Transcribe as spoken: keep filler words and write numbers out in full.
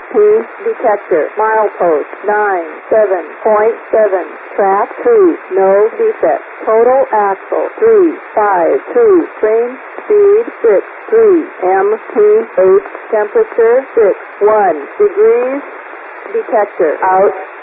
P detector. Milepost nine seven point seven. Track two. No defect. Total axle three five two. Train speed six three. M T eight. Temperature six one degrees. Detector out.